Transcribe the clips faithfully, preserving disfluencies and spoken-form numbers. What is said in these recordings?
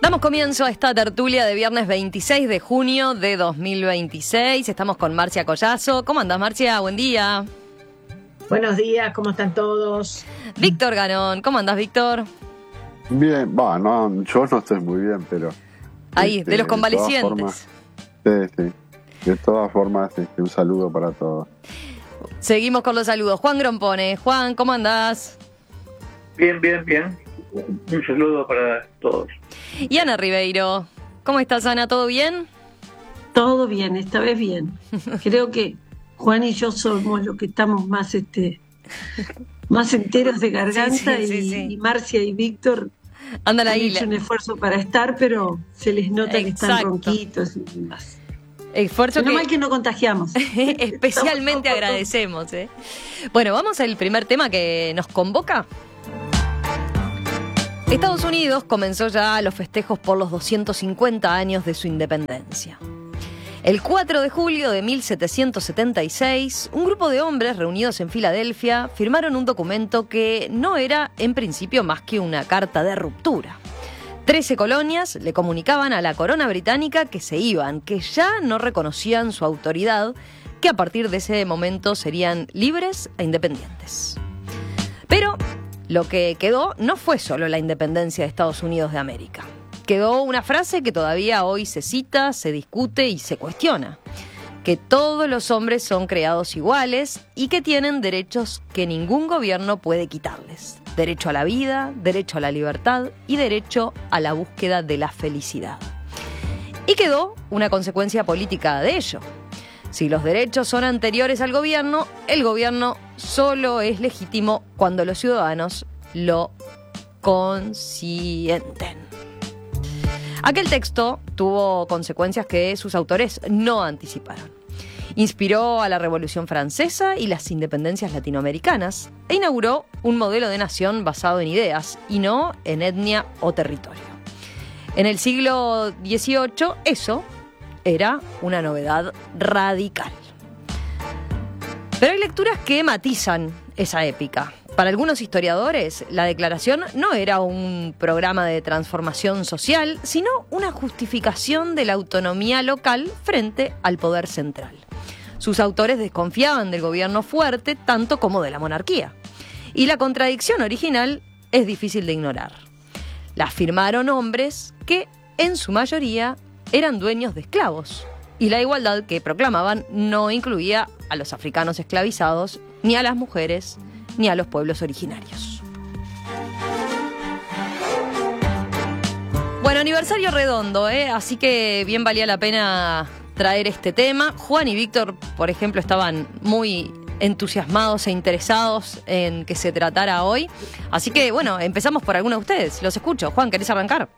Damos comienzo a esta tertulia de viernes veintiséis de junio de dos mil veintiséis. Estamos con Marcia Collazo. ¿Cómo andás, Marcia? Buen día. Buenos días, ¿cómo están todos? Víctor Ganón. ¿Cómo andás, Víctor? Bien, bueno, no, yo no estoy muy bien, pero... Ahí, este, de los de convalecientes. todas formas, sí, sí. De todas formas, este, un saludo para todos. Seguimos con los saludos. Juan Grompone. Juan, ¿cómo andás? Bien, bien, bien. Un saludo para todos. Y Ana Ribeiro. ¿Cómo estás, Ana? ¿Todo bien? Todo bien, esta vez bien. Creo que Juan y yo somos los que estamos más este más enteros de garganta. Sí, sí, sí, y, sí. y Marcia y Víctor Andan han ahí. hecho un esfuerzo para estar, pero se les nota que están Exacto. ronquitos y demás. Esfuerzo Menos que... mal que no contagiamos. Especialmente Estamos agradecemos, ¿eh? Bueno, vamos al primer tema que nos convoca. Estados Unidos comenzó ya los festejos por los doscientos cincuenta años de su independencia. El cuatro de julio de mil setecientos setenta y seis, un grupo de hombres reunidos en Filadelfia firmaron un documento que no era en principio más que una carta de ruptura. Trece colonias le comunicaban a la corona británica que se iban, que ya no reconocían su autoridad, que a partir de ese momento serían libres e independientes. Pero lo que quedó no fue solo la independencia de Estados Unidos de América. Quedó una frase que todavía hoy se cita, se discute y se cuestiona: que todos los hombres son creados iguales y que tienen derechos que ningún gobierno puede quitarles. Derecho a la vida, derecho a la libertad y derecho a la búsqueda de la felicidad. Y quedó una consecuencia política de ello. Si los derechos son anteriores al gobierno, el gobierno solo es legítimo cuando los ciudadanos lo consienten. Aquel texto tuvo consecuencias que sus autores no anticiparon. Inspiró a la Revolución Francesa y las independencias latinoamericanas e inauguró un modelo de nación basado en ideas y no en etnia o territorio. En el siglo dieciocho, eso era una novedad radical. Pero hay lecturas que matizan esa épica. Para algunos historiadores, la declaración no era un programa de transformación social, sino una justificación de la autonomía local frente al poder central. Sus autores desconfiaban del gobierno fuerte tanto como de la monarquía. Y la contradicción original es difícil de ignorar. La firmaron hombres que, en su mayoría, eran dueños de esclavos. Y la igualdad que proclamaban no incluía a los africanos esclavizados, ni a las mujeres, ni a los pueblos originarios. Bueno, aniversario redondo, ¿eh? Así que bien valía la pena traer este tema. Juan y Víctor, por ejemplo, estaban muy entusiasmados e interesados en que se tratara hoy. Así que, bueno, empezamos por alguno de ustedes. Los escucho. Juan, ¿querés arrancar?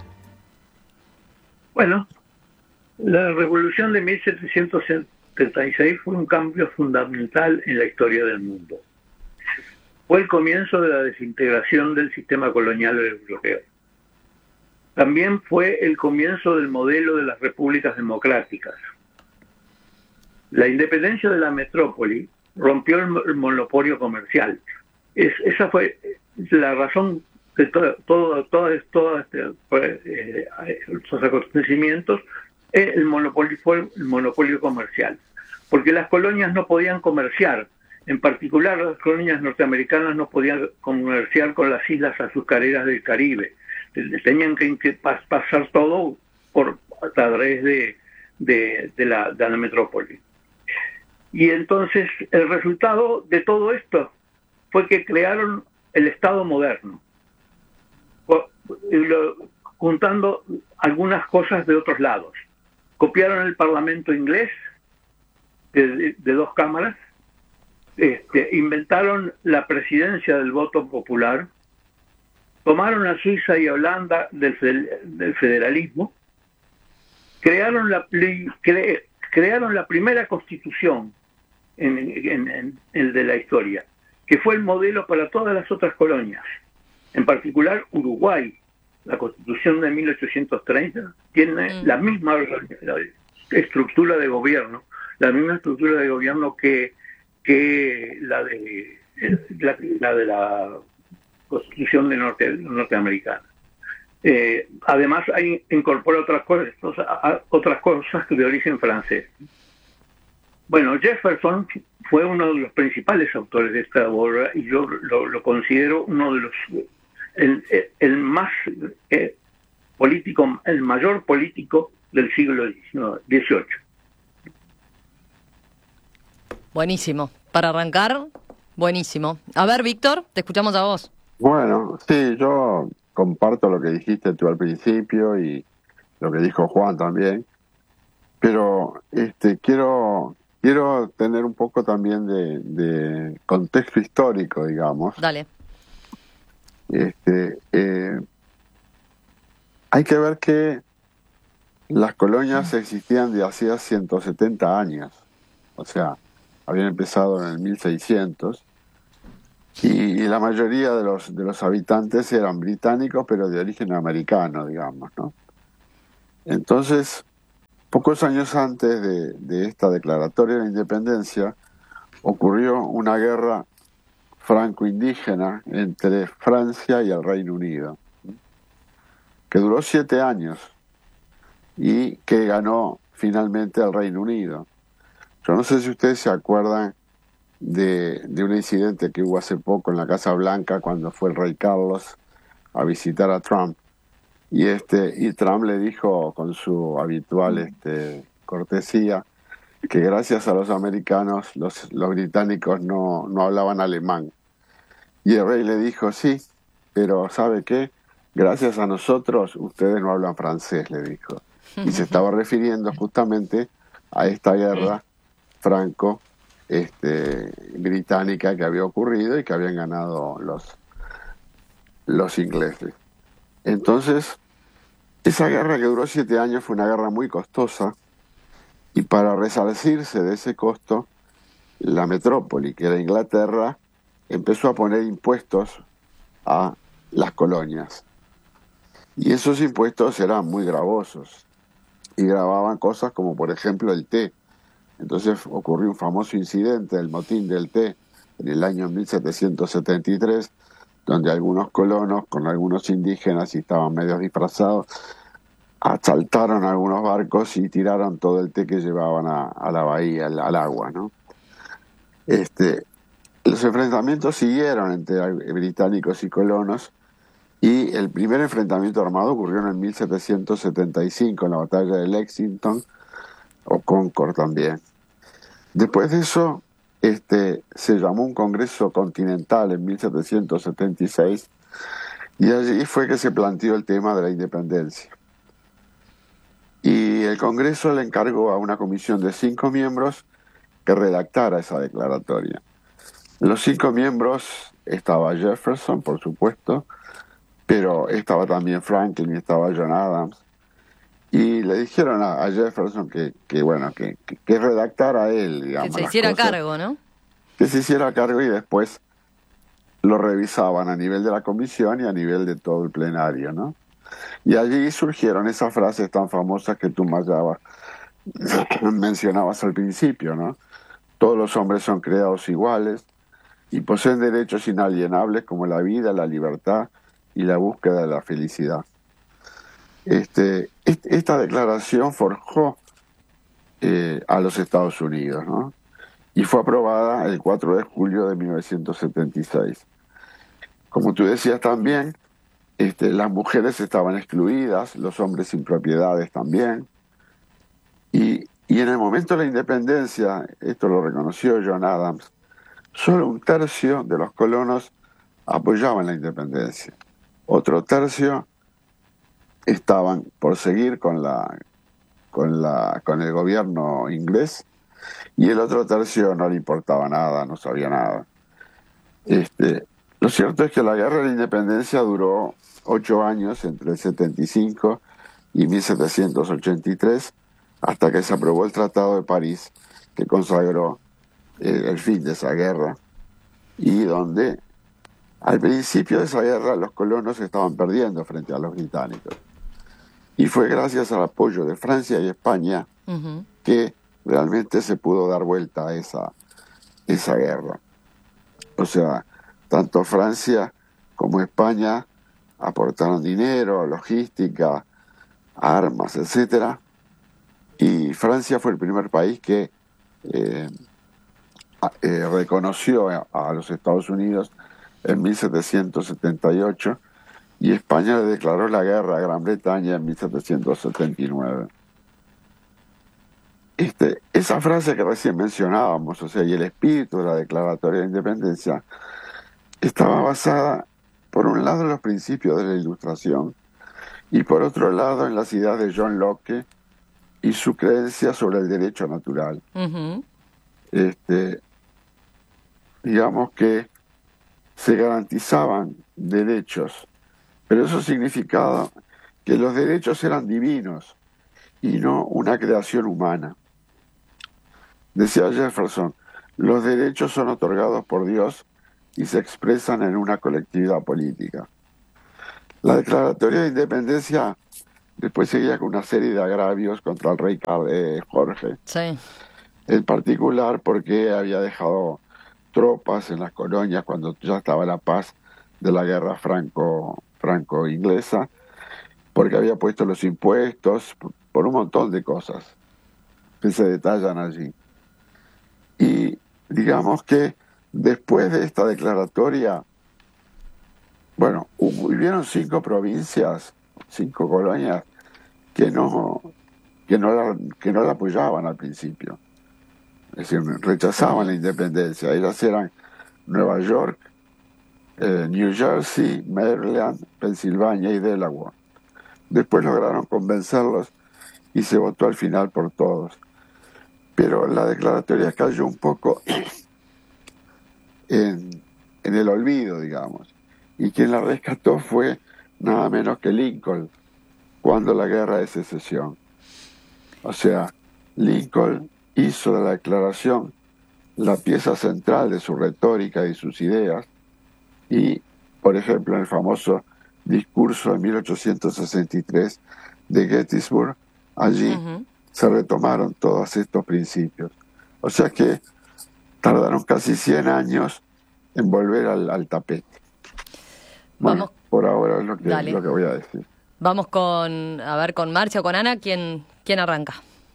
Bueno, la revolución de mil setecientos setenta y seis fue un cambio fundamental en la historia del mundo. Fue el comienzo de la desintegración del sistema colonial europeo. También fue el comienzo del modelo de las repúblicas democráticas. La independencia de la metrópoli rompió el, el monopolio comercial. Es, esa fue la razón de todo, todo, todo, todo este, eh, estos acontecimientos. El monopolio fue el monopolio comercial, porque las colonias no podían comerciar. En particular, las colonias norteamericanas no podían comerciar con las islas azucareras del Caribe. Tenían que, que pasar todo por a través de, de, de, la, de la metrópoli. Y entonces el resultado de todo esto fue que crearon el Estado moderno, juntando algunas cosas de otros lados. Copiaron el Parlamento inglés de, de, de dos cámaras. Este, inventaron la presidencia del voto popular, tomaron a Suiza y a Holanda del, del federalismo, crearon la, cre, crearon la primera constitución en, en, en el de la historia, que fue el modelo para todas las otras colonias, en particular Uruguay. La constitución de mil ochocientos treinta tiene mm. la misma la estructura de gobierno, la misma estructura de gobierno que que la de la, la de la Constitución de norte, norteamericana. Eh, además, hay, incorpora otras cosas, otras cosas de origen francés. Bueno, Jefferson fue uno de los principales autores de esta obra y yo lo, lo considero uno de los el, el más eh, político, el mayor político del siglo dieciocho. Buenísimo. Para arrancar, buenísimo. A ver, Víctor, te escuchamos a vos. Bueno, sí, yo comparto lo que dijiste tú al principio y lo que dijo Juan también, pero este quiero quiero tener un poco también de, de contexto histórico, digamos. Dale. Este, eh, hay que ver que las colonias existían de hacía ciento setenta años, o sea, habían empezado en el mil seiscientos y, y la mayoría de los de los habitantes eran británicos, pero de origen americano, digamos, ¿no? Entonces, pocos años antes de, de esta declaratoria de la independencia, ocurrió una guerra franco-indígena entre Francia y el Reino Unido, que duró siete años y que ganó finalmente el Reino Unido. Yo no sé si ustedes se acuerdan de, de un incidente que hubo hace poco en la Casa Blanca cuando fue el rey Carlos a visitar a Trump. Y este y Trump le dijo con su habitual este, cortesía que gracias a los americanos los, los británicos no, no hablaban alemán. Y el rey le dijo, sí, pero ¿sabe qué? Gracias a nosotros ustedes no hablan francés, le dijo. Y se estaba refiriendo justamente a esta guerra franco este, británica que había ocurrido y que habían ganado los, los ingleses. Entonces, esa guerra que duró siete años fue una guerra muy costosa y para resarcirse de ese costo, la metrópoli, que era Inglaterra, empezó a poner impuestos a las colonias. Y esos impuestos eran muy gravosos y gravaban cosas como, por ejemplo, el té. Entonces ocurrió un famoso incidente, el motín del té, en el año mil setecientos setenta y tres, donde algunos colonos con algunos indígenas, y estaban medio disfrazados, asaltaron algunos barcos y tiraron todo el té que llevaban a, a la bahía, al, al agua, ¿no? Este, los enfrentamientos siguieron entre británicos y colonos, y el primer enfrentamiento armado ocurrió en mil setecientos setenta y cinco, en la batalla de Lexington, o Concord también. Después de eso, este, se llamó un Congreso Continental en mil setecientos setenta y seis, y allí fue que se planteó el tema de la independencia. Y el Congreso le encargó a una comisión de cinco miembros que redactara esa declaratoria. Los cinco miembros estaba Jefferson, por supuesto, pero estaba también Franklin y estaba John Adams. Y le dijeron a, a Jefferson que, que bueno, que, que, que redactara él, digamos. Que se hiciera cargo, ¿no? Que se hiciera cargo y después lo revisaban a nivel de la comisión y a nivel de todo el plenario, ¿no? Y allí surgieron esas frases tan famosas que tú Mayaba mencionabas al principio, ¿no? Todos los hombres son creados iguales y poseen derechos inalienables como la vida, la libertad y la búsqueda de la felicidad. Este, esta declaración forjó eh, a los Estados Unidos, ¿no? Y fue aprobada el cuatro de julio de mil novecientos setenta y seis. Como tú decías también, este, las mujeres estaban excluidas, los hombres sin propiedades también. Y, y en el momento de la independencia, esto lo reconoció John Adams, solo un tercio de los colonos apoyaban la independencia. Otro tercio estaban por seguir con la con la con el gobierno inglés y el otro tercio no le importaba nada, no sabía nada. Este, lo cierto es que la guerra de la independencia duró ocho años, entre el setenta y cinco y mil setecientos ochenta y tres, hasta que se aprobó el Tratado de París, que consagró eh, el fin de esa guerra, y donde al principio de esa guerra los colonos estaban perdiendo frente a los británicos. Y fue gracias al apoyo de Francia y España uh-huh. que realmente se pudo dar vuelta a esa, esa guerra. O sea, tanto Francia como España aportaron dinero, logística, armas, etcétera. Y Francia fue el primer país que eh, eh, reconoció a, a los Estados Unidos en mil setecientos setenta y ocho, y España le declaró la guerra a Gran Bretaña en mil setecientos setenta y nueve. Este, esa frase que recién mencionábamos, o sea, y el espíritu de la Declaratoria de Independencia, estaba basada, por un lado, en los principios de la Ilustración, y por otro lado, en las ideas de John Locke y su creencia sobre el derecho natural. Uh-huh. Este, digamos que se garantizaban derechos, pero eso significaba que los derechos eran divinos y no una creación humana. Decía Jefferson, los derechos son otorgados por Dios y se expresan en una colectividad política. La Declaratoria de Independencia después seguía con una serie de agravios contra el rey eh, Jorge. Sí. En particular porque había dejado tropas en las colonias cuando ya estaba la paz de la guerra franco, franco-inglesa, porque había puesto los impuestos, por, por un montón de cosas que se detallan allí. Y digamos que después de esta declaratoria, bueno, hubieron cinco provincias, cinco colonias que no, que no la, que no la apoyaban al principio. Es decir, rechazaban la independencia. Ellas eran Nueva York, eh, New Jersey, Maryland, Pensilvania y Delaware. Después lograron convencerlos y se votó al final por todos. Pero la declaratoria cayó un poco en, en el olvido, digamos. Y quien la rescató fue nada menos que Lincoln, cuando la guerra de secesión. O sea, Lincoln hizo de la declaración la pieza central de su retórica y sus ideas, y, por ejemplo, en el famoso discurso de mil ochocientos sesenta y tres de Gettysburg, allí uh-huh. se retomaron todos estos principios. O sea que tardaron casi cien años en volver al, al tapete. Bueno, Vamos. por ahora es lo que, lo que voy a decir. Vamos con, a ver, con Marcia o con Ana, ¿quién, quién arranca?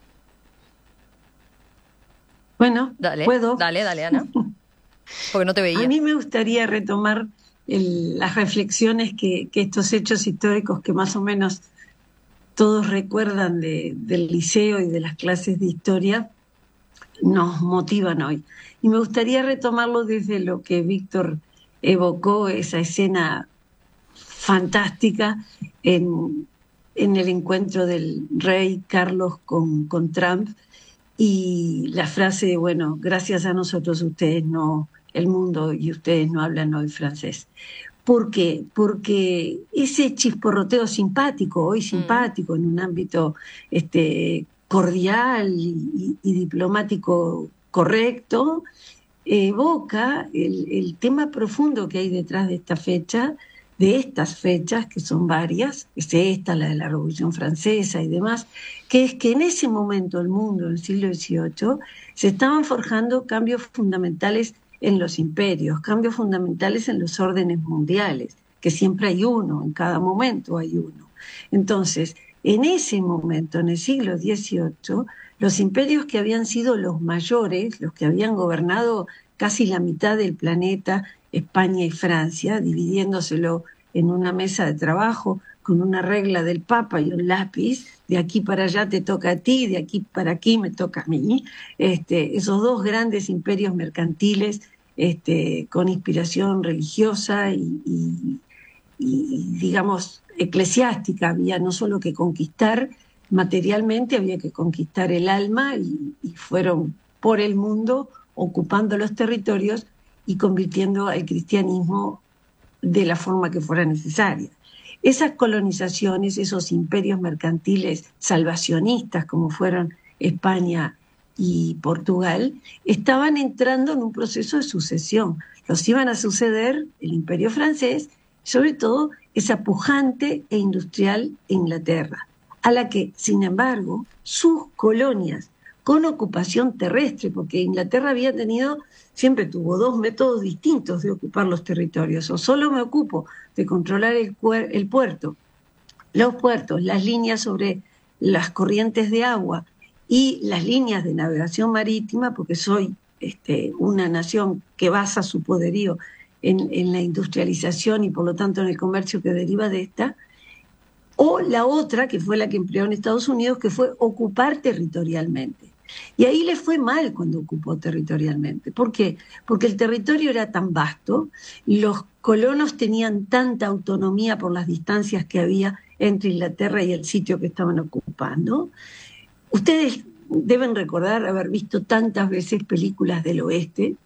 Bueno, dale, puedo. Dale, dale, Ana. Porque no te veía. A mí me gustaría retomar el, las reflexiones que, que estos hechos históricos que más o menos todos recuerdan de, del liceo y de las clases de historia nos motivan hoy. Y me gustaría retomarlo desde lo que Víctor evocó, esa escena fantástica en, en el encuentro del rey Carlos con, con Trump, y la frase de, bueno, gracias a nosotros ustedes no, el mundo y ustedes no hablan hoy francés. ¿Por qué? Porque ese chisporroteo simpático, hoy simpático, en un ámbito este, cordial y, y diplomático correcto, evoca el, el tema profundo que hay detrás de esta fecha, de estas fechas, que son varias, es esta, la de la Revolución Francesa y demás, que es que en ese momento el mundo, en el siglo dieciocho, se estaban forjando cambios fundamentales en los imperios, cambios fundamentales en los órdenes mundiales, que siempre hay uno, en cada momento hay uno. Entonces, en ese momento, en el siglo dieciocho, los imperios que habían sido los mayores, los que habían gobernado casi la mitad del planeta, España y Francia, dividiéndoselo en una mesa de trabajo con una regla del Papa y un lápiz, de aquí para allá te toca a ti, de aquí para aquí me toca a mí, este, esos dos grandes imperios mercantiles este, con inspiración religiosa y, y, y, digamos, eclesiástica, había no solo que conquistar materialmente, había que conquistar el alma, y, y fueron por el mundo ocupando los territorios y convirtiendo al cristianismo de la forma que fuera necesaria. Esas colonizaciones, esos imperios mercantiles salvacionistas como fueron España y Portugal, estaban entrando en un proceso de sucesión. Los iban a suceder el imperio francés, sobre todo esa pujante e industrial Inglaterra, a la que, sin embargo, sus colonias, con ocupación terrestre, porque Inglaterra había tenido, siempre tuvo dos métodos distintos de ocupar los territorios. O solo me ocupo de controlar el, el puerto, los puertos, las líneas sobre las corrientes de agua y las líneas de navegación marítima, porque soy este, una nación que basa su poderío en, en la industrialización y por lo tanto en el comercio que deriva de esta, o la otra, que fue la que empleó en Estados Unidos, que fue ocupar territorialmente. Y ahí le fue mal cuando ocupó territorialmente. ¿Por qué? Porque el territorio era tan vasto, los colonos tenían tanta autonomía por las distancias que había entre Inglaterra y el sitio que estaban ocupando. Ustedes deben recordar haber visto tantas veces películas del oeste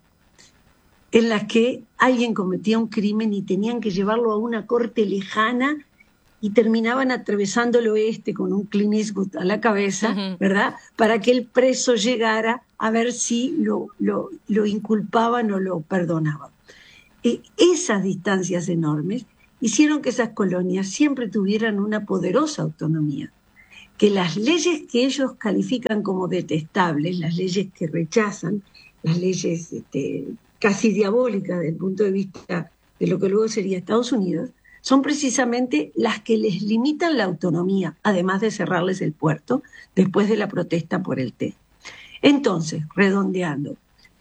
en las que alguien cometía un crimen y tenían que llevarlo a una corte lejana y terminaban atravesando el oeste con un Clint Eastwood a la cabeza, uh-huh. ¿verdad? Para que el preso llegara a ver si lo, lo, lo inculpaban o lo perdonaban. Eh, esas distancias enormes hicieron que esas colonias siempre tuvieran una poderosa autonomía, que las leyes que ellos califican como detestables, las leyes que rechazan, las leyes este, casi diabólicas desde el punto de vista de lo que luego sería Estados Unidos, son precisamente las que les limitan la autonomía, además de cerrarles el puerto después de la protesta por el té. Entonces, redondeando,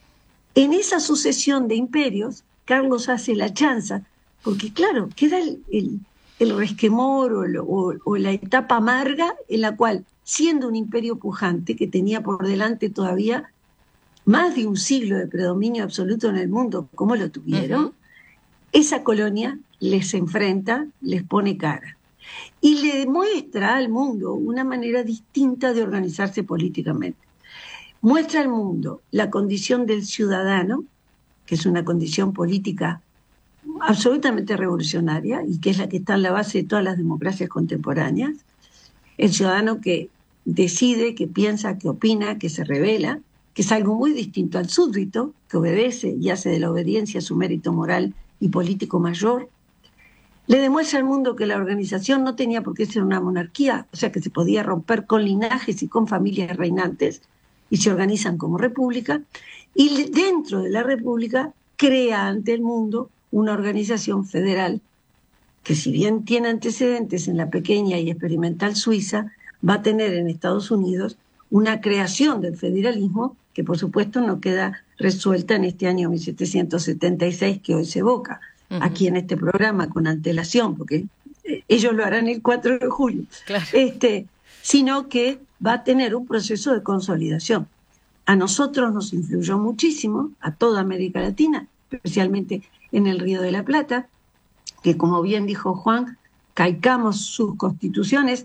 en esa sucesión de imperios, Carlos hace la chanza, porque claro, queda el, el, el resquemor o, lo, o, o la etapa amarga en la cual, siendo un imperio pujante que tenía por delante todavía más de un siglo de predominio absoluto en el mundo, como lo tuvieron, uh-huh. esa colonia les enfrenta, les pone cara y le demuestra al mundo una manera distinta de organizarse políticamente. Muestra al mundo la condición del ciudadano, que es una condición política absolutamente revolucionaria y que es la que está en la base de todas las democracias contemporáneas, el ciudadano que decide, que piensa, que opina, que se revela, que es algo muy distinto al súbdito, que obedece y hace de la obediencia su mérito moral y político mayor. Le demuestra al mundo que la organización no tenía por qué ser una monarquía, o sea que se podía romper con linajes y con familias reinantes, y se organizan como república, y dentro de la república crea ante el mundo una organización federal que, si bien tiene antecedentes en la pequeña y experimental Suiza, va a tener en Estados Unidos una creación del federalismo que por supuesto no queda resuelta en este año mil setecientos setenta y seis que hoy se evoca uh-huh. aquí en este programa con antelación, porque ellos lo harán el cuatro de julio, claro. este, sino que va a tener un proceso de consolidación. A nosotros nos influyó muchísimo, a toda América Latina, especialmente en el Río de la Plata, que como bien dijo Juan, calcamos sus constituciones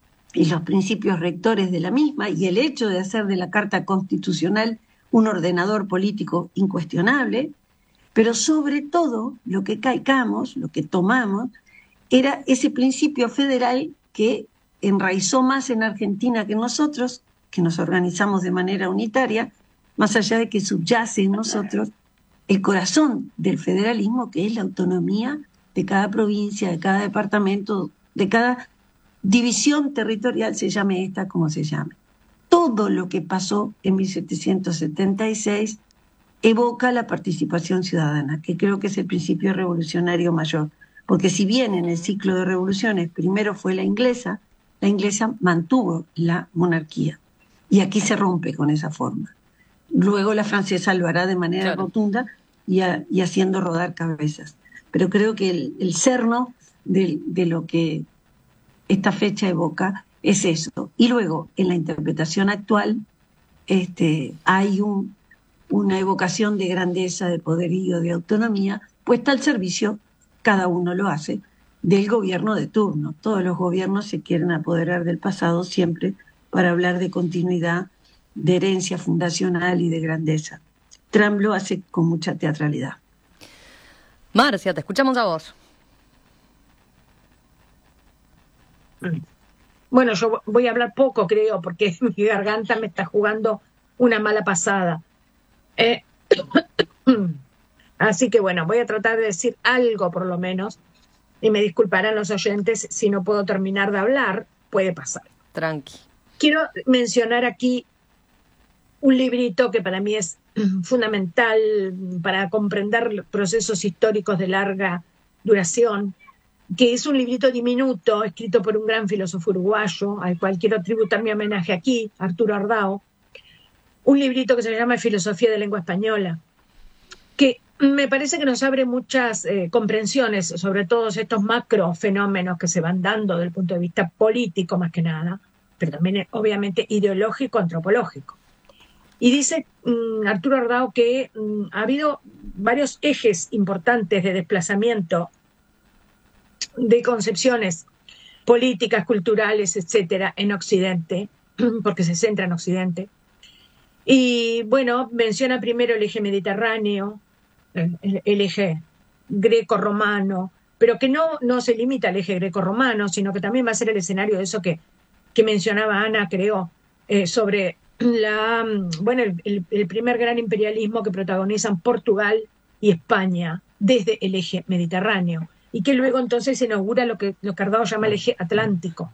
y los principios rectores de la misma, y el hecho de hacer de la Carta Constitucional un ordenador político incuestionable, pero sobre todo lo que calcamos, lo que tomamos, era ese principio federal que enraizó más en Argentina que en nosotros, que nos organizamos de manera unitaria, más allá de que subyace en nosotros el corazón del federalismo, que es la autonomía de cada provincia, de cada departamento, de cada división territorial, se llame esta como se llame. Todo lo que pasó en mil setecientos setenta y seis evoca la participación ciudadana, que creo que es el principio revolucionario mayor, porque si bien en el ciclo de revoluciones primero fue la inglesa, la inglesa mantuvo la monarquía, y aquí se rompe con esa forma. Luego la francesa lo hará de manera claro. rotunda y, a, y haciendo rodar cabezas. Pero creo que el, el cerno de, de lo que esta fecha evoca es eso. Y luego, en la interpretación actual, este, hay un, una evocación de grandeza, de poderío, de autonomía, puesta al servicio, cada uno lo hace, del gobierno de turno. Todos los gobiernos se quieren apoderar del pasado siempre para hablar de continuidad, de herencia fundacional y de grandeza. Trump lo hace con mucha teatralidad. Marcia, te escuchamos a vos. Bueno, yo voy a hablar poco, creo, porque mi garganta me está jugando una mala pasada. Eh, así que bueno, voy a tratar de decir algo por lo menos, y me disculparán los oyentes si no puedo terminar de hablar, puede pasar. Tranqui. Quiero mencionar aquí un librito que para mí es fundamental para comprender procesos históricos de larga duración, que es un librito diminuto, escrito por un gran filósofo uruguayo, al cual quiero tributar mi homenaje aquí, Arturo Ardao, un librito que se llama Filosofía de Lengua Española, que me parece que nos abre muchas eh, comprensiones sobre todos estos macro fenómenos que se van dando desde el punto de vista político más que nada, pero también obviamente ideológico, antropológico. Y dice um, Arturo Ardao que um, ha habido varios ejes importantes de desplazamiento de concepciones políticas, culturales, etcétera, en Occidente, porque se centra en Occidente. Y bueno, menciona primero el eje mediterráneo, el, el eje greco-romano, pero que no, no se limita al eje greco-romano, sino que también va a ser el escenario de eso que, que mencionaba Ana, creo, eh, sobre la, bueno, el, el, el primer gran imperialismo que protagonizan Portugal y España desde el eje mediterráneo, y que luego entonces se inaugura lo que, lo que Ardao llama el eje atlántico.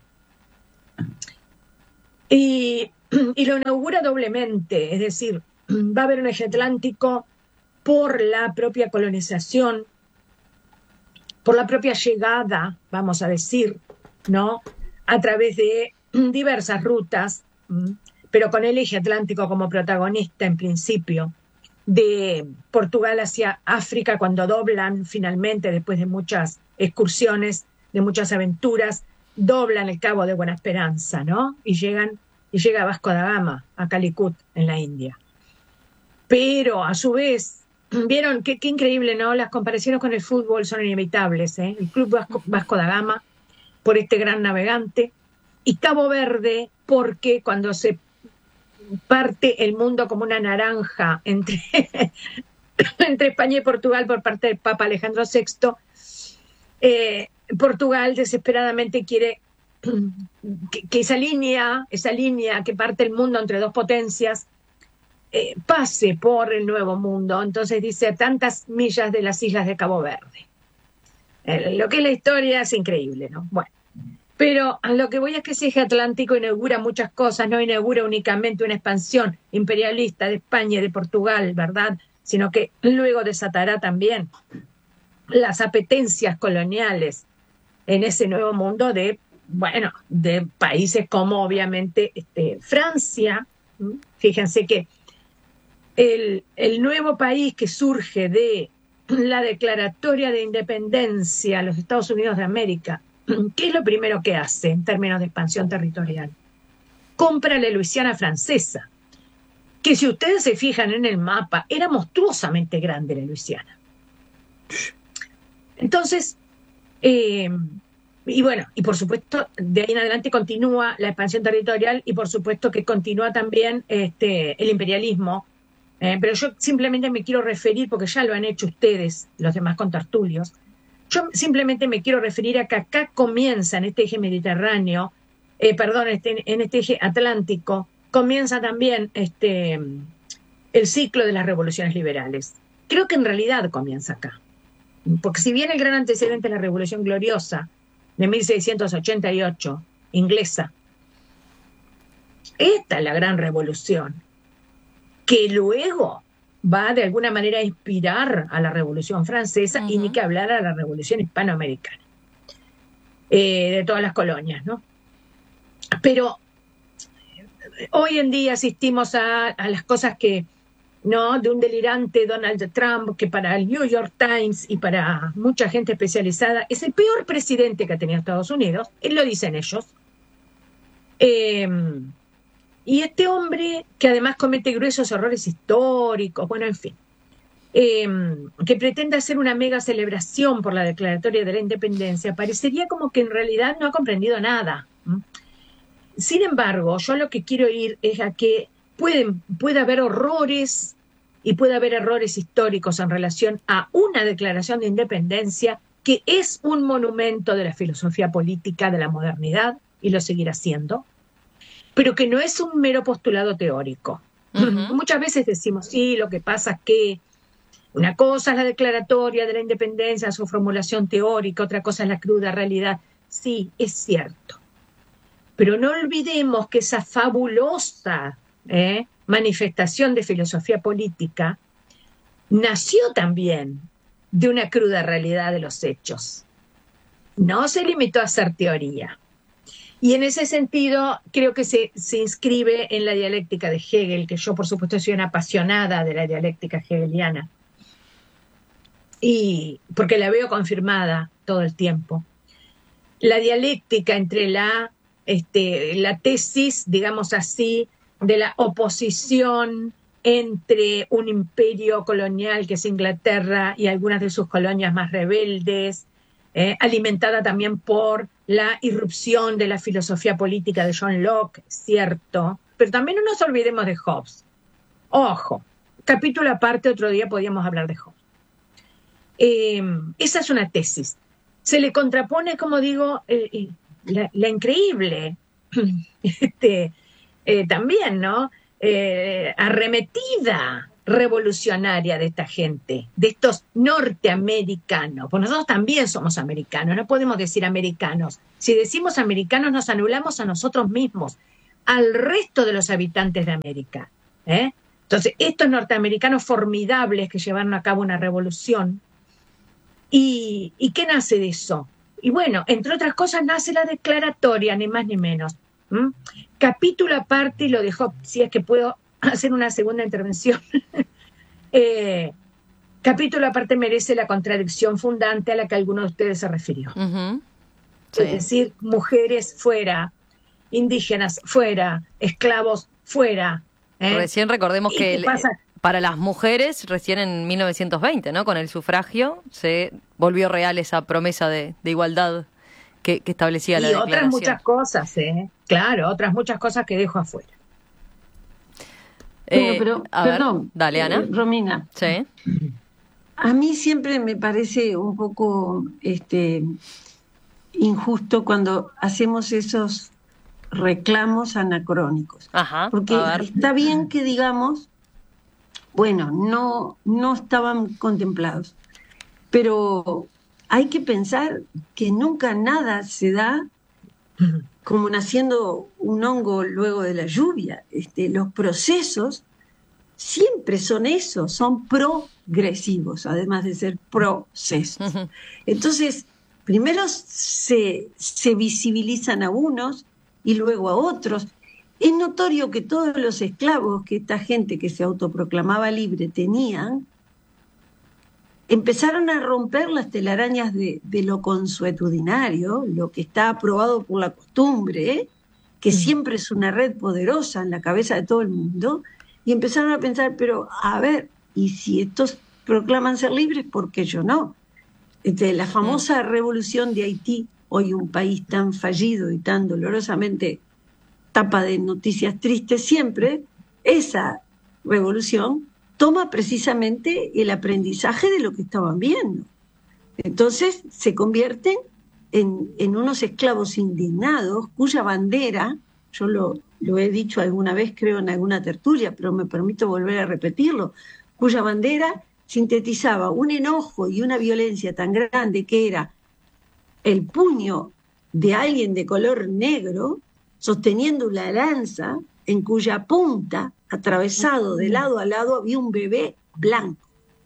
Y, y lo inaugura doblemente, es decir, va a haber un eje atlántico por la propia colonización, por la propia llegada, vamos a decir, ¿no?, a través de diversas rutas, pero con el eje atlántico como protagonista en principio, de Portugal hacia África, cuando doblan finalmente, después de muchas excursiones, de muchas aventuras, doblan el Cabo de Buena Esperanza, ¿no? Y llegan, y llega a Vasco da Gama, a Calicut, en la India. Pero, a su vez, vieron qué, qué increíble, ¿no? Las comparaciones con el fútbol son inevitables, ¿eh? El Club Vasco, Vasco da Gama, por este gran navegante, y Cabo Verde, porque cuando se parte el mundo como una naranja entre, entre España y Portugal por parte del Papa Alejandro sexto, eh, Portugal desesperadamente quiere que, que esa línea, esa línea que parte el mundo entre dos potencias, eh, pase por el Nuevo Mundo. Entonces dice, a tantas millas de las islas de Cabo Verde. Eh, lo que es la historia es increíble, ¿no? Bueno. Pero a lo que voy es que ese eje atlántico inaugura muchas cosas, no inaugura únicamente una expansión imperialista de España y de Portugal, ¿verdad?, sino que luego desatará también las apetencias coloniales en ese nuevo mundo de, bueno, de países como obviamente este, Francia. Fíjense que el, el nuevo país que surge de la declaratoria de independencia a los Estados Unidos de América, ¿qué es lo primero que hace en términos de expansión territorial? Compra la Luisiana francesa, que si ustedes se fijan en el mapa, era monstruosamente grande la Luisiana. Entonces, eh, y bueno, y por supuesto, de ahí en adelante continúa la expansión territorial y por supuesto que continúa también este, el imperialismo. Eh, pero yo simplemente me quiero referir, porque ya lo han hecho ustedes, los demás contertulios, yo simplemente me quiero referir a que acá comienza en este eje mediterráneo, eh, perdón, este, en este eje atlántico, comienza también este, el ciclo de las revoluciones liberales. Creo que en realidad comienza acá. Porque si bien el gran antecedente es la Revolución Gloriosa de mil seiscientos ochenta y ocho, inglesa, esta es la gran revolución, que luego va de alguna manera a inspirar a la Revolución Francesa, uh-huh. y ni que hablar a la Revolución Hispanoamericana, eh, de todas las colonias, ¿no? Pero hoy en día asistimos a, a las cosas que, ¿no?, de un delirante Donald Trump, que para el New York Times y para mucha gente especializada es el peor presidente que ha tenido Estados Unidos, lo dicen ellos. Eh, Y este hombre, que además comete gruesos errores históricos, bueno, en fin, eh, que pretende hacer una mega celebración por la declaratoria de la independencia, parecería como que en realidad no ha comprendido nada. Sin embargo, yo lo que quiero ir es a que pueden, puede haber horrores y puede haber errores históricos en relación a una declaración de independencia que es un monumento de la filosofía política de la modernidad, y lo seguirá siendo, pero que no es un mero postulado teórico. Uh-huh. Muchas veces decimos, sí, lo que pasa es que una cosa es la declaratoria de la independencia, su formulación teórica, otra cosa es la cruda realidad. Sí, es cierto. Pero no olvidemos que esa fabulosa ¿eh? manifestación de filosofía política, nació también de una cruda realidad de los hechos. No se limitó a ser teoría. Y en ese sentido creo que se, se inscribe en la dialéctica de Hegel, que yo por supuesto soy una apasionada de la dialéctica hegeliana, y porque la veo confirmada todo el tiempo. La dialéctica entre la, este, la tesis, digamos así, de la oposición entre un imperio colonial que es Inglaterra y algunas de sus colonias más rebeldes, eh, alimentada también por la irrupción de la filosofía política de John Locke, cierto, pero también no nos olvidemos de Hobbes. Ojo, capítulo aparte, otro día podríamos hablar de Hobbes. Eh, esa es una tesis. Se le contrapone, como digo, eh, la, la increíble, este, eh, también, ¿no? Eh, arremetida revolucionaria de esta gente, de estos norteamericanos, pues nosotros también somos americanos, no podemos decir americanos. Si decimos americanos nos anulamos a nosotros mismos, al resto de los habitantes de América, ¿eh? Entonces, estos norteamericanos formidables que llevaron a cabo una revolución, ¿y, ¿y qué nace de eso? Y bueno, entre otras cosas nace la declaratoria, ni más ni menos. ¿Mm? Capítulo aparte, y lo dejo, si es que puedo hacer una segunda intervención, eh, capítulo aparte merece la contradicción fundante a la que alguno de ustedes se refirió. Uh-huh. Sí. Es decir, mujeres fuera, indígenas fuera, esclavos fuera. ¿eh? Recién recordemos que el, para las mujeres, recién en mil novecientos veinte, ¿no? Con el sufragio, se volvió real esa promesa de, de igualdad que, que establecía la declaración. Y otras muchas cosas, ¿eh? Claro, otras muchas cosas que dejo afuera. Eh, bueno, pero, a perdón, ver, dale, Ana. Eh, Romina. Sí. A mí siempre me parece un poco este, injusto cuando hacemos esos reclamos anacrónicos. Ajá, porque está bien que digamos, bueno, no, no estaban contemplados, pero hay que pensar que nunca nada se da como naciendo un hongo luego de la lluvia. Este, los procesos siempre son eso, son progresivos, además de ser procesos. Uh-huh. Entonces, primero se, se visibilizan a unos y luego a otros. Es notorio que todos los esclavos que esta gente que se autoproclamaba libre tenían, empezaron a romper las telarañas de, de lo consuetudinario, lo que está aprobado por la costumbre, ¿eh? que mm. siempre es una red poderosa en la cabeza de todo el mundo, y empezaron a pensar, pero a ver, y si estos proclaman ser libres, ¿por qué yo no? Este, la famosa mm. revolución de Haití, hoy un país tan fallido y tan dolorosamente tapa de noticias tristes siempre, esa revolución toma precisamente el aprendizaje de lo que estaban viendo. Entonces se convierten en, en unos esclavos indignados cuya bandera, yo lo, lo he dicho alguna vez creo en alguna tertulia, pero me permito volver a repetirlo, cuya bandera sintetizaba un enojo y una violencia tan grande que era el puño de alguien de color negro sosteniendo una lanza en cuya punta, atravesado de lado a lado, había un bebé blanco.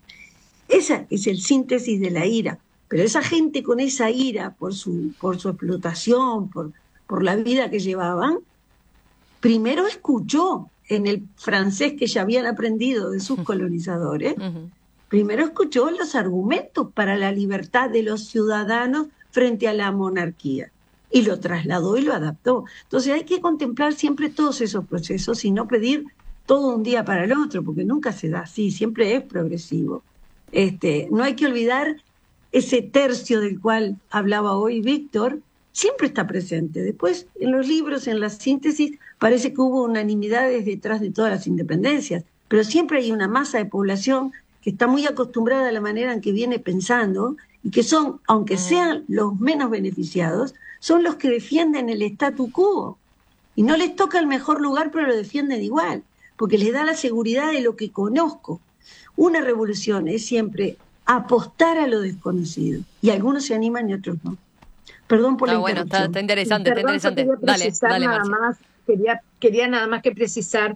Esa es el síntesis de la ira. Pero esa gente con esa ira por su, por su explotación, por, por la vida que llevaban, primero escuchó en el francés que ya habían aprendido de sus colonizadores, uh-huh. primero escuchó los argumentos para la libertad de los ciudadanos frente a la monarquía. Y lo trasladó y lo adaptó. Entonces hay que contemplar siempre todos esos procesos y no pedir todo un día para el otro, porque nunca se da así, siempre es progresivo. Este, no hay que olvidar ese tercio del cual hablaba hoy Víctor, siempre está presente. Después, en los libros, en la síntesis, parece que hubo unanimidades detrás de todas las independencias, pero siempre hay una masa de población que está muy acostumbrada a la manera en que viene pensando y que son, aunque sean los menos beneficiados, son los que defienden el statu quo. Y no les toca el mejor lugar, pero lo defienden igual, porque les da la seguridad de lo que conozco. Una revolución es siempre apostar a lo desconocido. Y algunos se animan y otros no. Perdón por ah, la bueno, interrupción. Está, está interesante, está interesante. Dale, dale, nada más, quería, quería nada más que precisar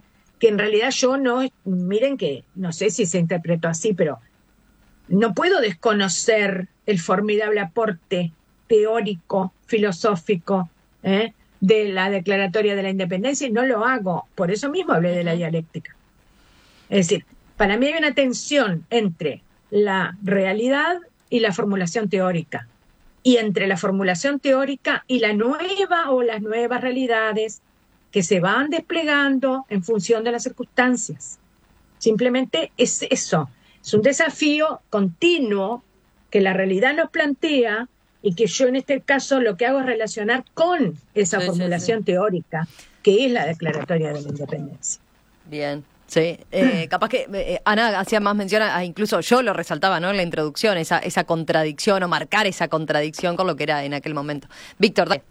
que en realidad yo no, miren que no sé si se interpretó así, pero no puedo desconocer el formidable aporte teórico, filosófico, ¿eh? de la Declaratoria de la Independencia, y no lo hago. Por eso mismo hablé de la dialéctica. Es decir, para mí hay una tensión entre la realidad y la formulación teórica, y entre la formulación teórica y la nueva o las nuevas realidades que se van desplegando en función de las circunstancias. Simplemente es eso, es un desafío continuo que la realidad nos plantea y que yo en este caso lo que hago es relacionar con esa sí, formulación sí, sí. teórica que es la Declaratoria de la Independencia. Bien. Sí, eh, capaz que eh, Ana hacía más mención a, a incluso yo lo resaltaba, ¿no? En la introducción, esa, esa contradicción o marcar esa contradicción con lo que era en aquel momento. Víctor, dale.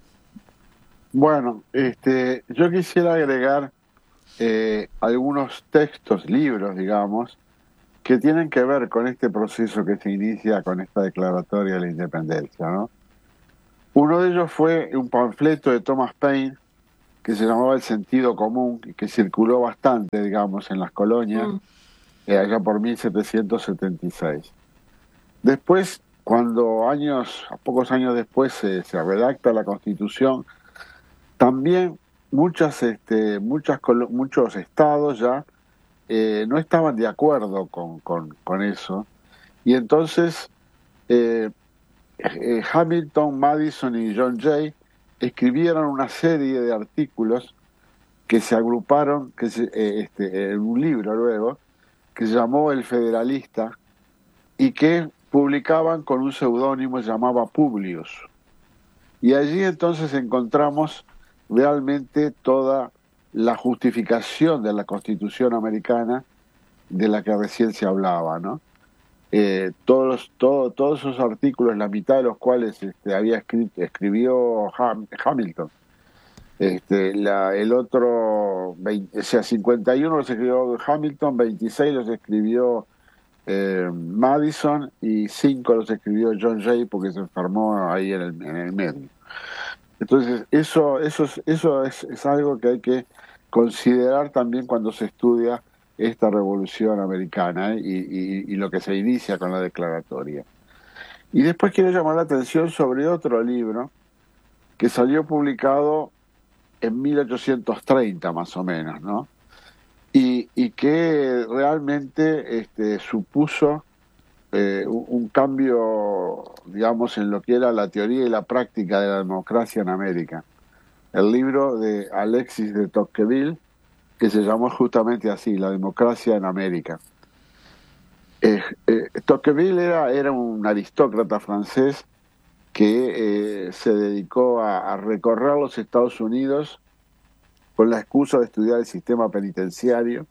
Bueno, este, yo quisiera agregar eh, algunos textos, libros, digamos, que tienen que ver con este proceso que se inicia con esta Declaratoria de la Independencia, ¿no? Uno de ellos fue un panfleto de Thomas Paine que se llamaba El Sentido Común, y que circuló bastante, digamos, en las colonias, mm. eh, allá por mil setecientos setenta y seis. Después, cuando años, a pocos años después se, se redacta la Constitución, también muchas, este, muchas, muchos estados ya eh, no estaban de acuerdo con, con, con eso, y entonces eh, eh, Hamilton, Madison y John Jay escribieron una serie de artículos que se agruparon que se, eh, este, en un libro luego, que se llamó El Federalista, y que publicaban con un seudónimo que se llamaba Publius. Y allí entonces encontramos realmente toda la justificación de la Constitución americana de la que recién se hablaba, ¿no? Eh, todos, todo, todos esos artículos, la mitad de los cuales este, había escrito, escribió Ham, Hamilton. Este, la, el otro, veinte, o sea, cincuenta y uno los escribió Hamilton, veintiséis los escribió eh, Madison y cinco los escribió John Jay porque se enfermó ahí en el, en el medio. Entonces, eso, eso, es, eso es, es algo que hay que considerar también cuando se estudia esta revolución americana, ¿eh? y, y, y lo que se inicia con la declaratoria. Y después quiero llamar la atención sobre otro libro que salió publicado en mil ochocientos treinta más o menos, ¿no? Y, y que realmente este, supuso eh, un, un cambio, digamos, en lo que era la teoría y la práctica de la democracia en América. El libro de Alexis de Tocqueville, que se llamó justamente así, La democracia en América. Eh, eh, Tocqueville era, era un aristócrata francés que eh, se dedicó a, a recorrer los Estados Unidos con la excusa de estudiar el sistema penitenciario,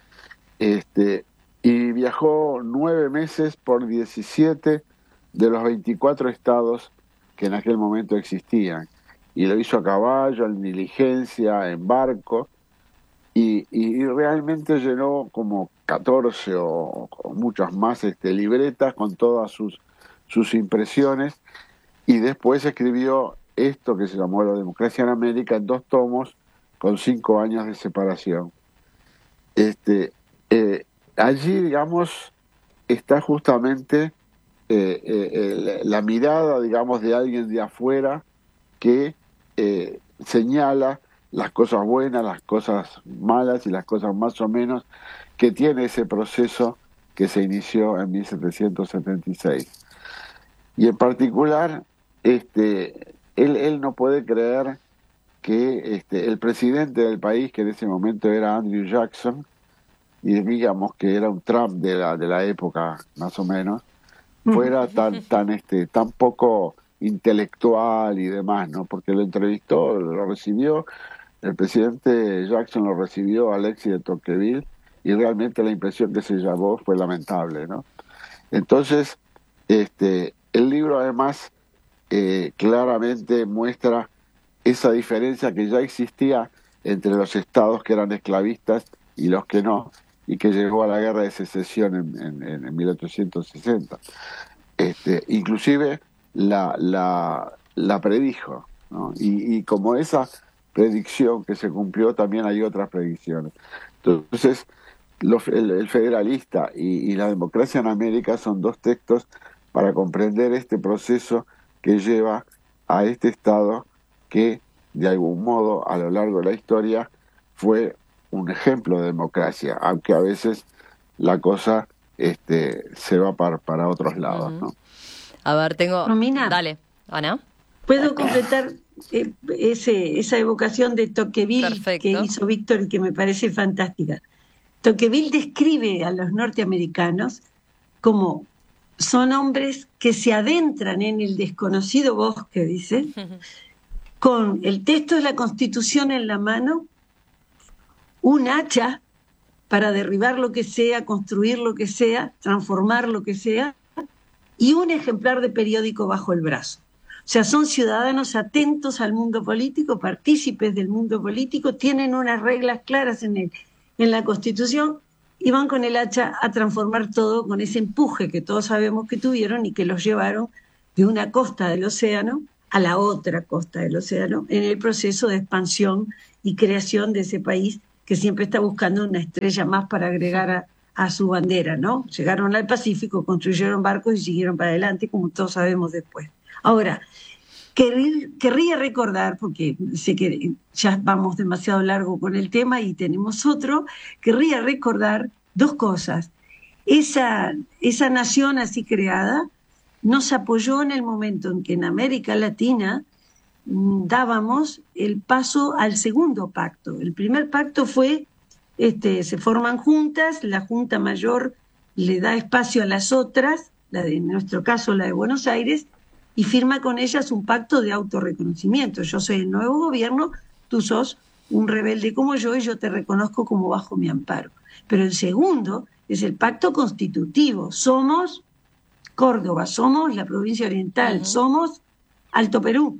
este, y viajó nueve meses por diecisiete de los veinticuatro estados que en aquel momento existían, y lo hizo a caballo, en diligencia, en barco, Y, y realmente llenó como catorce o, o muchas más este, libretas con todas sus, sus impresiones, y después escribió esto que se llamó La democracia en América en dos tomos con cinco años de separación. Este, eh, allí, digamos, está justamente eh, eh, la mirada, digamos, de alguien de afuera que eh, señala las cosas buenas, las cosas malas y las cosas más o menos que tiene ese proceso que se inició en mil setecientos setenta y seis. Y en particular, este, él, él no puede creer que este, el presidente del país, que en ese momento era Andrew Jackson, y digamos que era un Trump de la, de la época más o menos, fuera tan, tan, este, tan poco intelectual y demás, ¿no? Porque lo entrevistó, lo recibió. El presidente Jackson lo recibió a Alexis de Tocqueville, y realmente la impresión que se llevó fue lamentable, ¿no? Entonces, este, el libro además eh, claramente muestra esa diferencia que ya existía entre los estados que eran esclavistas y los que no, y que llegó a la guerra de secesión en, en, en mil ochocientos sesenta. Este, inclusive la, la, la predijo, ¿no? Y, y como esa predicción que se cumplió, también hay otras predicciones. Entonces, los, el, el Federalista y, y la democracia en América son dos textos para comprender este proceso que lleva a este Estado que, de algún modo, a lo largo de la historia, fue un ejemplo de democracia, aunque a veces la cosa este, se va para, para otros lados, ¿no? A ver, tengo... Romina, Dale, Ana. ¿Puedo completar eh, ese, esa evocación de Tocqueville Perfecto. que hizo Víctor y que me parece fantástica? Tocqueville describe a los norteamericanos como son hombres que se adentran en el desconocido bosque, dice, con el texto de la Constitución en la mano, un hacha para derribar lo que sea, construir lo que sea, transformar lo que sea, y un ejemplar de periódico bajo el brazo. O sea, son ciudadanos atentos al mundo político, partícipes del mundo político, tienen unas reglas claras en, el, en la Constitución y van con el hacha a transformar todo con ese empuje que todos sabemos que tuvieron y que los llevaron de una costa del océano a la otra costa del océano en el proceso de expansión y creación de ese país que siempre está buscando una estrella más para agregar a, a su bandera, ¿no? Llegaron al Pacífico, construyeron barcos y siguieron para adelante, como todos sabemos después. Ahora, querría recordar, porque sé que ya vamos demasiado largo con el tema y tenemos otro, querría recordar dos cosas. Esa, esa nación así creada nos apoyó en el momento en que en América Latina dábamos el paso al segundo pacto. El primer pacto fue, este, se forman juntas, la Junta Mayor le da espacio a las otras, la de, en nuestro caso la de Buenos Aires, y firma con ellas un pacto de autorreconocimiento. Yo soy el nuevo gobierno, tú sos un rebelde como yo y yo te reconozco como bajo mi amparo. Pero el segundo es el pacto constitutivo. Somos Córdoba, somos la provincia oriental, uh-huh. somos Alto Perú.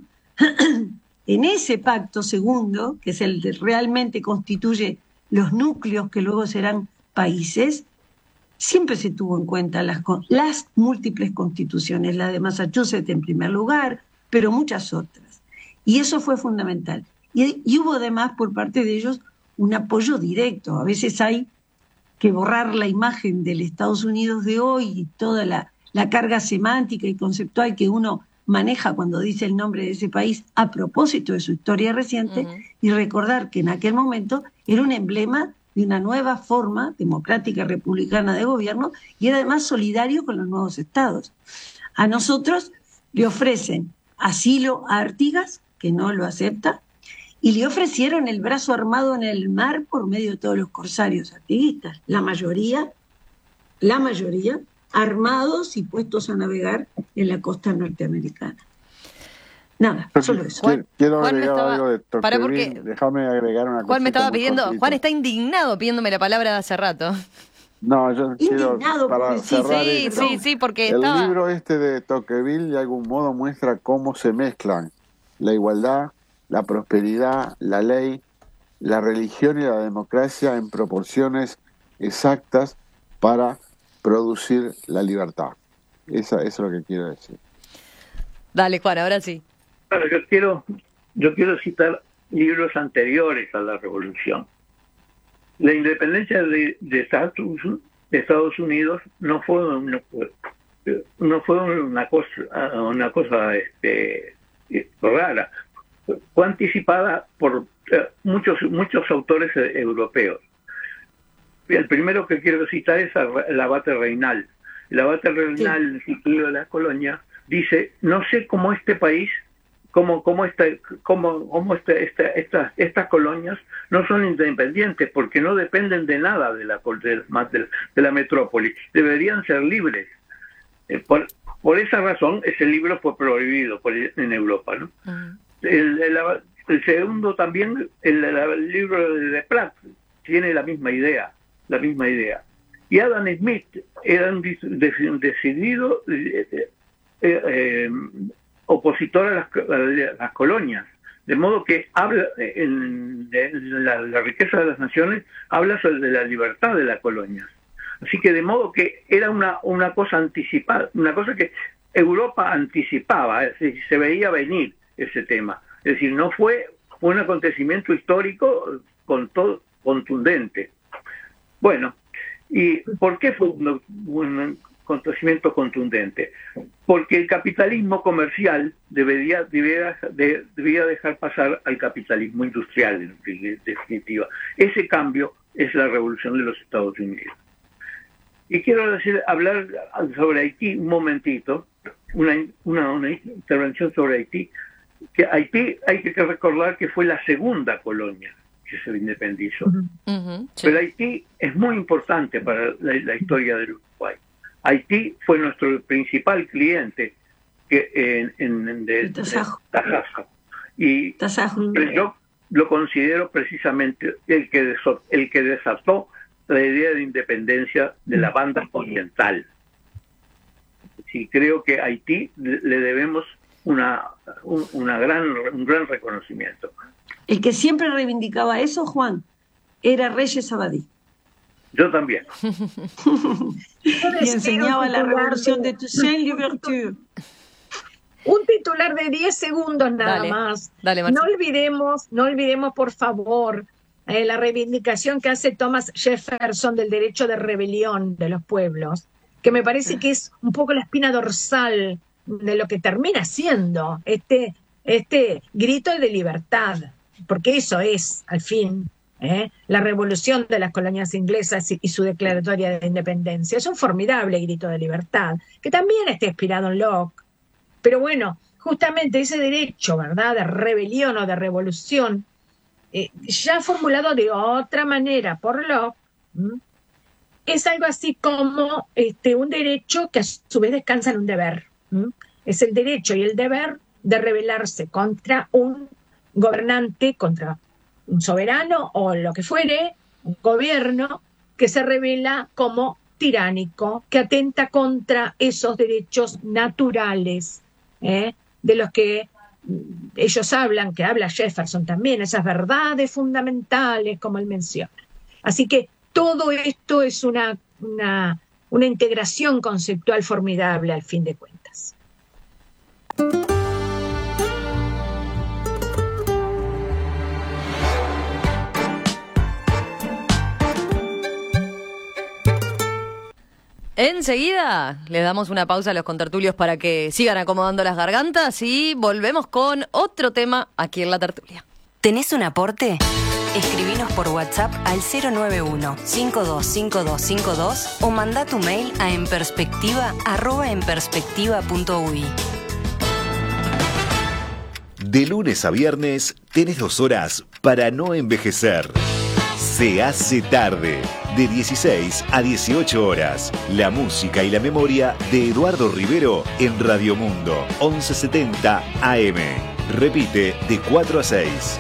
En ese pacto segundo, que es el que realmente constituye los núcleos que luego serán países, siempre se tuvo en cuenta las, las múltiples constituciones, la de Massachusetts en primer lugar, pero muchas otras. Y eso fue fundamental. Y, y hubo además por parte de ellos un apoyo directo. A veces hay que borrar la imagen del Estados Unidos de hoy y toda la, la carga semántica y conceptual que uno maneja cuando dice el nombre de ese país a propósito de su historia reciente, uh-huh. y recordar que en aquel momento era un emblema de una nueva forma democrática republicana de gobierno y era además solidario con los nuevos estados. A nosotros le ofrecen asilo a Artigas, que no lo acepta, y le ofrecieron el brazo armado en el mar por medio de todos los corsarios artiguistas, la mayoría, la mayoría, armados y puestos a navegar en la costa norteamericana. Nada, solo eso. Juan, Quiero Juan agregar estaba, algo de Tocqueville. Déjame agregar una cosa. Juan me estaba pidiendo, cortita. Juan está indignado pidiéndome la palabra de hace rato. No, yo indignado quiero para sí, cerrar sí, esto, sí, sí, porque el estaba... libro este de Tocqueville de algún modo muestra cómo se mezclan la igualdad, la prosperidad, la ley, la religión y la democracia en proporciones exactas para producir la libertad. Esa, eso es lo que quiero decir. Dale, Juan, ahora sí. Bueno, yo quiero, yo quiero citar libros anteriores a la Revolución. La independencia de, de, Estados, de Estados Unidos no fue una, no fue una cosa, una cosa este, rara. Fue anticipada por muchos, muchos autores europeos. El primero que quiero citar es el abate Reynal. El abate Reynal, en el ciclo de la colonia, dice: no sé cómo este país, cómo, cómo, esta, cómo, cómo esta, esta, esta, estas colonias no son independientes, porque no dependen de nada de la, de, de, de la metrópoli. Deberían ser libres. Eh, por, por esa razón, ese libro fue prohibido por, en Europa, ¿no? Uh-huh. el, el, el segundo también, el, el libro de Desplat, tiene la misma idea. la misma idea. Y Adam Smith era un decidido eh, eh, eh, opositor a las, a las colonias, de modo que habla en, en la, la riqueza de las naciones, habla sobre la libertad de las colonias. Así que de modo que era una, una cosa anticipada, una cosa que Europa anticipaba, es decir, se veía venir ese tema. Es decir, no fue un acontecimiento histórico con todo, contundente. Bueno, ¿y por qué fue un, un acontecimiento contundente? Porque el capitalismo comercial debería, debería, de, debería dejar pasar al capitalismo industrial, en definitiva. Ese cambio es la revolución de los Estados Unidos. Y quiero decir, hablar sobre Haití un momentito, una, una, una intervención sobre Haití, que Haití hay que recordar que fue la segunda colonia que se independizó. Uh-huh, sí. Pero Haití es muy importante para la, la historia del Uruguay. Haití fue nuestro principal cliente que, en, en, de, de Tasajo. Y Tasajo. Yo lo considero precisamente el que, desató, el que desató la idea de independencia de la banda oriental. Sí, creo que a Haití le debemos una, un, una gran, un gran reconocimiento. El que siempre reivindicaba eso, Juan, era Reyes Abadí. Yo también. Y enseñaba la revolución de Toussaint Louverture. Un titular de diez segundos nada dale, más. Dale, no olvidemos, no olvidemos, por favor, eh, la reivindicación que hace Thomas Jefferson del derecho de rebelión de los pueblos, que me parece que es un poco la espina dorsal de lo que termina siendo este, este grito de libertad, porque eso es, al fin, ¿eh? la revolución de las colonias inglesas y, y su declaratoria de independencia. Es un formidable grito de libertad, que también está inspirado en Locke. Pero bueno, justamente ese derecho, ¿verdad?, de rebelión o de revolución, eh, ya formulado de otra manera por Locke, ¿m? es algo así como este, un derecho que a su vez descansa en un deber. ¿m? Es el derecho y el deber de rebelarse contra un gobernante, contra un soberano o lo que fuere, un gobierno que se revela como tiránico, que atenta contra esos derechos naturales, ¿eh? de los que ellos hablan, que habla Jefferson también, esas verdades fundamentales, como él menciona. Así que todo esto es una, una, una integración conceptual formidable al fin de cuentas. Enseguida les damos una pausa a los contertulios para que sigan acomodando las gargantas y volvemos con otro tema aquí en La Tertulia. ¿Tenés un aporte? Escribinos por WhatsApp al cero nueve uno, cinco dos cinco dos cinco dos o mandá tu mail a enperspectiva arroba enperspectiva punto uy. De lunes a viernes tenés dos horas para no envejecer. Se hace tarde, de dieciséis a dieciocho horas. La música y la memoria de Eduardo Rivero en Radio Mundo, once setenta A M. Repite de cuatro a seis.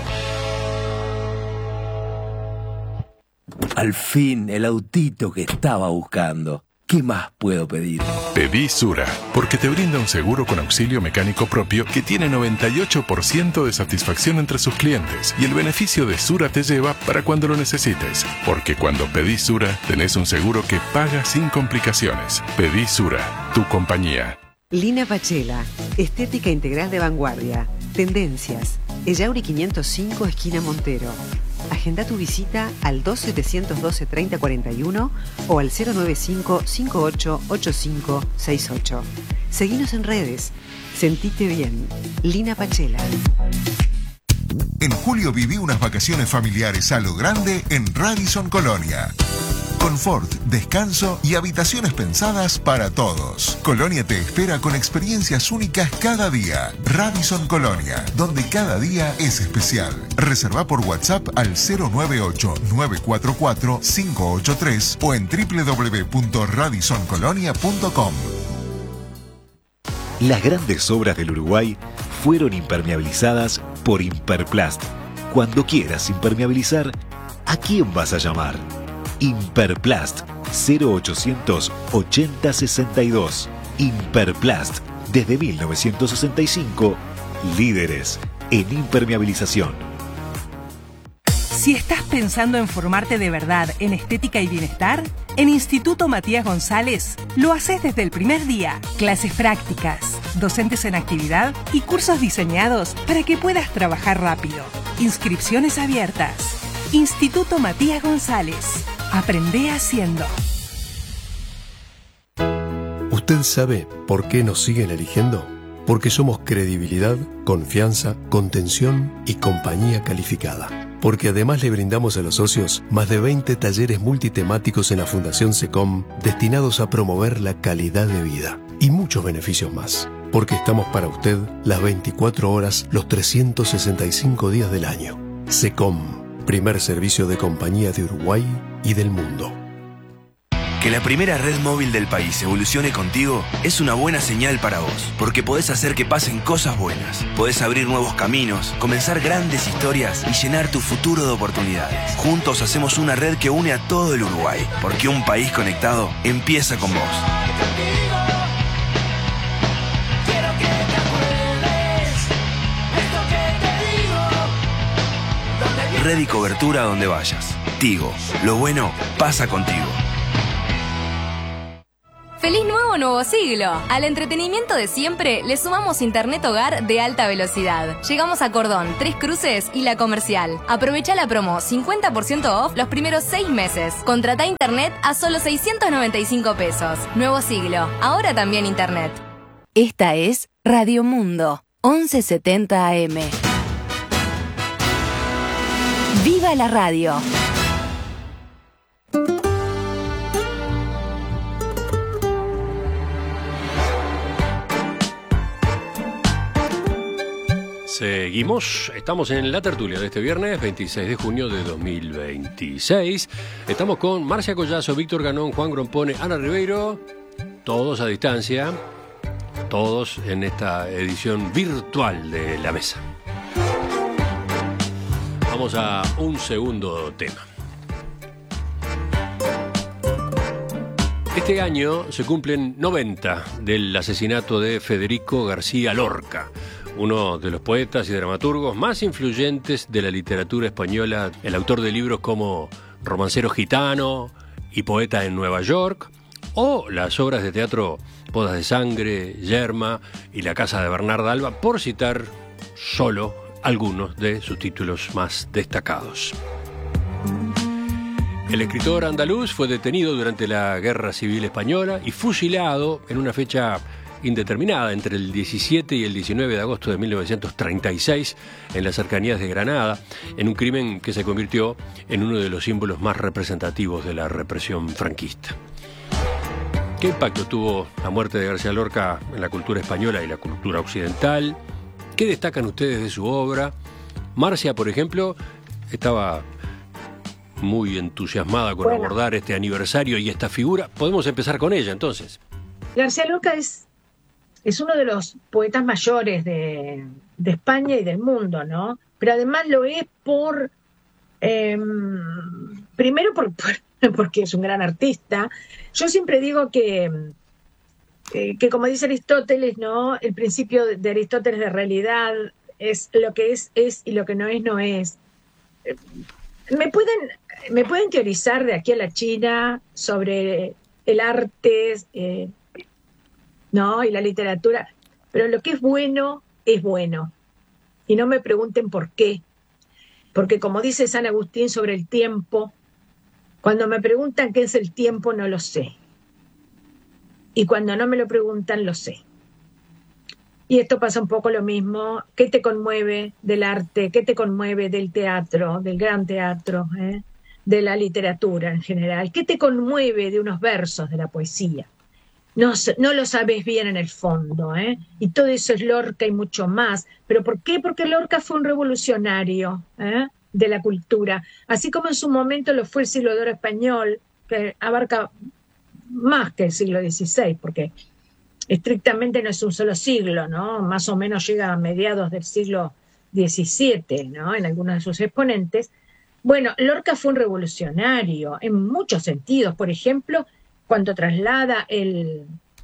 Al fin, el autito que estaba buscando. ¿Qué más puedo pedir? Pedí Sura, porque te brinda un seguro con auxilio mecánico propio que tiene noventa y ocho por ciento de satisfacción entre sus clientes. Y el beneficio de Sura te lleva para cuando lo necesites. Porque cuando pedís Sura, tenés un seguro que paga sin complicaciones. Pedí Sura, tu compañía. Lina Pachela, estética integral de vanguardia. Tendencias. Ellauri quinientos cinco, esquina Montero. Agenda tu visita al dos setecientos doce treinta cuarenta y uno o al cero nueve cinco cinco ocho ocho cinco seis ocho. Seguinos en redes. Sentite bien. Lina Pachela. En julio viví unas vacaciones familiares a lo grande en Radisson Colonia. Confort, descanso y habitaciones pensadas para todos. Colonia te espera con experiencias únicas cada día. Radisson Colonia, donde cada día es especial. Reserva por WhatsApp al cero nueve ocho nueve cuatro cuatro cinco ocho tres o en doble u doble u doble u punto radisson colonia punto com. Las grandes obras del Uruguay fueron impermeabilizadas por Imperplast. Cuando quieras impermeabilizar, ¿a quién vas a llamar? Imperplast, cero ochocientos ochenta sesenta y dos. Imperplast, desde mil novecientos sesenta y cinco, líderes en impermeabilización. Si estás pensando en formarte de verdad en estética y bienestar, en Instituto Matías González lo haces desde el primer día. Clases prácticas, docentes en actividad y cursos diseñados para que puedas trabajar rápido. Inscripciones abiertas. Instituto Matías González. Aprende haciendo. ¿Usted sabe por qué nos siguen eligiendo? Porque somos credibilidad, confianza, contención y compañía calificada. Porque además le brindamos a los socios más de veinte talleres multitemáticos en la Fundación SECOM destinados a promover la calidad de vida y muchos beneficios más. Porque estamos para usted las veinticuatro horas, los trescientos sesenta y cinco días del año. SECOM, primer servicio de compañía de Uruguay y del mundo. Que la primera red móvil del país evolucione contigo es una buena señal para vos, porque podés hacer que pasen cosas buenas. Podés abrir nuevos caminos, comenzar grandes historias y llenar tu futuro de oportunidades. Juntos hacemos una red que une a todo el Uruguay, porque un país conectado empieza con vos. Red y cobertura donde vayas. Tigo, lo bueno pasa contigo. ¡Feliz nuevo nuevo siglo! Al entretenimiento de siempre le sumamos internet hogar de alta velocidad. Llegamos a Cordón, Tres Cruces y La Comercial. Aprovecha la promo cincuenta por ciento off los primeros seis meses. Contrata internet a solo seiscientos noventa y cinco pesos. Nuevo siglo, ahora también internet. Esta es Radio Mundo, once setenta A M. ¡Viva la radio! Seguimos, estamos en la tertulia de este viernes, veintiséis de junio de dos mil veintiséis. Estamos con Marcia Collazo, Víctor Ganón, Juan Grompone, Ana Ribeiro, todos a distancia, todos en esta edición virtual de La Mesa. Vamos a un segundo tema. Este año se cumplen noventa del asesinato de Federico García Lorca, uno de los poetas y dramaturgos más influyentes de la literatura española, el autor de libros como Romancero Gitano y Poeta en Nueva York, o las obras de teatro Bodas de Sangre, Yerma y La Casa de Bernarda Alba, por citar solo algunos de sus títulos más destacados. El escritor andaluz fue detenido durante la Guerra Civil Española y fusilado en una fecha indeterminada entre el diecisiete y el diecinueve de agosto de mil novecientos treinta y seis en las cercanías de Granada, en un crimen que se convirtió en uno de los símbolos más representativos de la represión franquista. ¿Qué impacto tuvo la muerte de García Lorca en la cultura española y la cultura occidental? ¿Qué destacan ustedes de su obra? Marcia, por ejemplo, estaba muy entusiasmada con bueno. abordar este aniversario y esta figura. Podemos empezar con ella, entonces. García Lorca es, es uno de los poetas mayores de, de España y del mundo, ¿no? Pero además lo es por... Eh, primero por, por, porque es un gran artista. Yo siempre digo que, eh, que como dice Aristóteles, ¿no? El principio de Aristóteles de realidad es lo que es, es y lo que no es, no es. Eh, me pueden... Me pueden teorizar de aquí a la China sobre el arte, eh, ¿no? Y la literatura, pero lo que es bueno, es bueno. Y no me pregunten por qué. Porque como dice San Agustín sobre el tiempo, cuando me preguntan qué es el tiempo, no lo sé. Y cuando no me lo preguntan, lo sé. Y esto pasa un poco lo mismo. ¿Qué te conmueve del arte? ¿Qué te conmueve del teatro, del gran teatro, eh? de la literatura en general? ¿Qué te conmueve de unos versos de la poesía? No, no lo sabes bien en el fondo, ¿eh? Y todo eso es Lorca y mucho más. ¿Pero por qué? Porque Lorca fue un revolucionario, ¿eh? de la cultura. Así como en su momento lo fue el siglo de oro español, que abarca más que el siglo dieciséis, porque estrictamente no es un solo siglo, ¿no? Más o menos llega a mediados del siglo diecisiete, ¿no? En algunos de sus exponentes. Bueno, Lorca fue un revolucionario en muchos sentidos. Por ejemplo, cuando traslada el,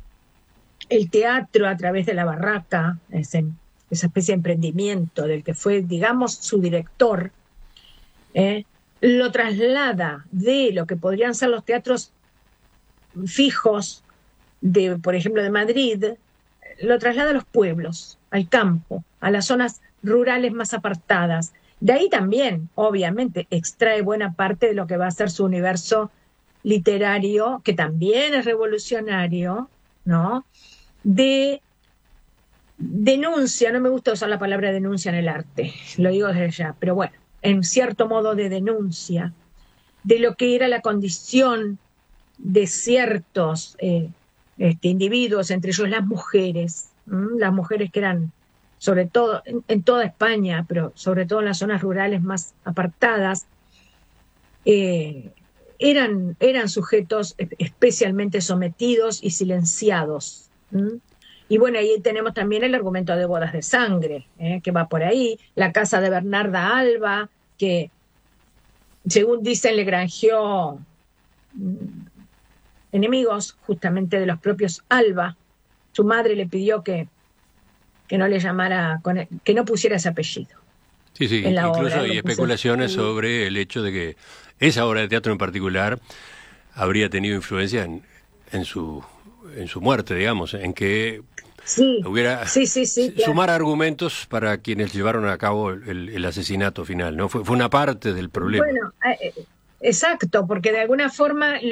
el teatro a través de la barraca, ese, esa especie de emprendimiento del que fue, digamos, su director, ¿eh? Lo traslada de lo que podrían ser los teatros fijos, de, por ejemplo, de Madrid, lo traslada a los pueblos, al campo, a las zonas rurales más apartadas. De ahí también, obviamente, extrae buena parte de lo que va a ser su universo literario, que también es revolucionario, ¿no? De denuncia, no me gusta usar la palabra denuncia en el arte, lo digo desde ya, pero bueno, en cierto modo de denuncia de lo que era la condición de ciertos eh, este, individuos, entre ellos las mujeres, ¿m? las mujeres que eran, sobre todo en, en toda España, pero sobre todo en las zonas rurales más apartadas, eh, eran, eran sujetos especialmente sometidos y silenciados. ¿m? Y bueno, ahí tenemos también el argumento de Bodas de Sangre, ¿eh? que va por ahí, la casa de Bernarda Alba, que según dicen le granjeó enemigos justamente de los propios Alba. Su madre le pidió que, que no le llamara, con el, que no pusiera ese apellido. Sí, sí, incluso hay especulaciones sobre el hecho de que esa obra de teatro en particular habría tenido influencia en, en su en su muerte, digamos, en que sí, hubiera sí, sí, sí, sumar claro. argumentos para quienes llevaron a cabo el, el asesinato final, ¿no? Fue, fue una parte del problema. Bueno, eh, exacto, porque de alguna forma